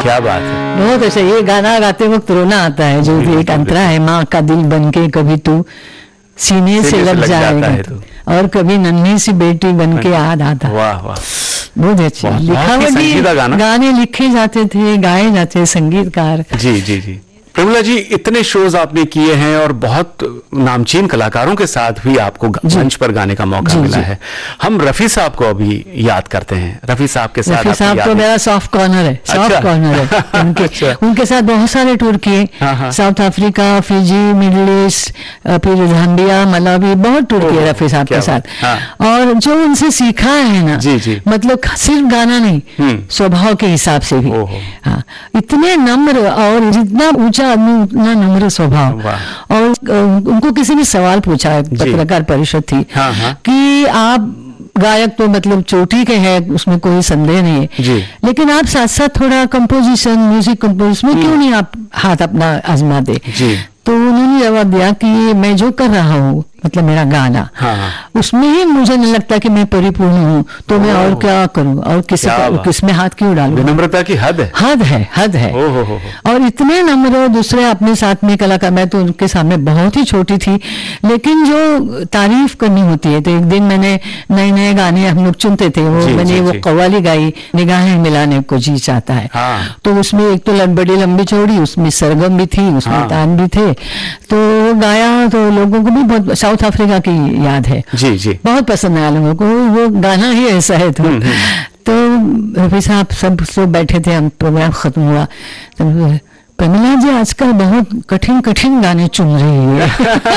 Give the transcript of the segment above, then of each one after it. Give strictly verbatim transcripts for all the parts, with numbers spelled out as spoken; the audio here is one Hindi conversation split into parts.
क्या बात है, बहुत अच्छा। ये गाना गाते वक्त रोना आता है, जो भी एक अंतरा है, माँ का दिल बनके कभी तू सीने से लग जाएगा तो, और कभी नन्ही सी बेटी बनके याद आता। वाह वाह, बहुत अच्छे लिखावटी गाने लिखे जाते थे, गाए जाते, संगीतकार। जी जी जी। प्रमिला जी, इतने शोज आपने किए हैं और बहुत नामचीन कलाकारों के साथ भी आपको मंच पर गाने का मौका जी, मिला जी. है। हम रफी साहब को अभी याद करते हैं। रफी साहब के साथ, रफी साहब तो मेरा सॉफ्ट कॉर्नर है, सॉफ्ट अच्छा? कॉर्नर है उनके अच्छा। उनके साथ बहुत सारे टूर किए, south Africa, Fiji, middle east, फिर जाम्बिया, मलावी, बहुत टूर किए रफी साहब के साथ। हाँ। और जो उनसे सीखा है ना, जी, जी। मतलब सिर्फ गाना नहीं, स्वभाव के हिसाब से भी। हाँ, इतने नम्र, और जितना ऊंचा आदमी उतना नम्र स्वभाव। और उनको किसी ने सवाल पूछा है, पत्रकार परिषद थी, हाँ, हाँ। कि आप गायक तो मतलब चोटी के हैं, उसमें कोई संदेह नहीं है, लेकिन आप साथ साथ थोड़ा कंपोजिशन, म्यूजिक कंपोज में क्यों नहीं आप हाथ अपना आजमा दे। तो उन्होंने जवाब दिया कि मैं जो कर रहा हूँ, मतलब मेरा गाना, हाँ। उसमें ही मुझे नहीं लगता कि मैं परिपूर्ण हूँ, तो मैं और क्या करूँ, और किस किसमें हाथ क्यों डालूं। विनम्रता की हद है, हद है, हद है। ओ हो हो। और इतने नम्र दूसरे अपने साथ में कलाकार, मैं तो उनके सामने बहुत ही छोटी थी, लेकिन जो तारीफ करनी होती है, तो एक दिन मैंने नए नए गाने हम लोग चुनते थे, वो जी, मैंने जी, वो जी. कव्वाली गाई, निगाहें मिलाने को जी चाहता है। हाँ। तो उसमें एक तो बड़ी लंबी चौड़ी, उसमें सरगम भी थी, उसमें हाँ। तान भी थे, तो गाया, तो लोगों को भी बहुत, साउथ अफ्रीका की याद है, जी जी, बहुत पसंद आया लोगों को, वो गाना ही ऐसा है। तो तो रफी साहब सब लोग बैठे थे, हम प्रोग्राम खत्म हुआ, तो प्रमिला जी आजकल बहुत कठिन कठिन गाने चुन रही है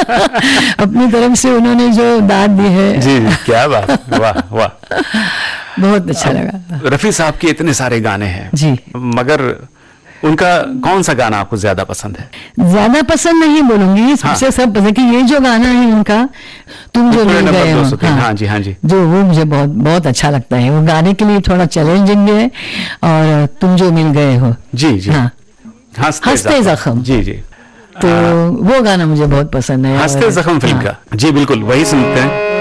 अपनी तरफ से उन्होंने जो दाद दी है। जी, क्या बात, वाह वाह, बहुत अच्छा लगा। रफी साहब के इतने सारे गाने हैं जी, मगर उनका कौन सा गाना आपको ज्यादा पसंद है? ज्यादा पसंद नहीं बोलूंगी, सबसे हाँ। सब पसंद कि ये जो गाना है उनका, तुम जो मिल गए हो, हाँ, हाँ जी हाँ जी, जो वो मुझे बहुत बहुत अच्छा लगता है। वो गाने के लिए थोड़ा चैलेंजिंग है, और तुम जो मिल गए हो, जी जी, हाँ, हंसते जख्म, जी जी, तो वो गाना मुझे बहुत पसंद है, हंसते जख्म फिल्म का। जी बिल्कुल, वही सुनते हैं।